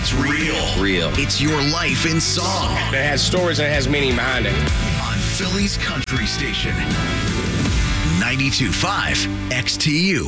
It's real. It's your life in song. It has stories and it has meaning behind it. On Philly's Country Station. 92.5 XTU.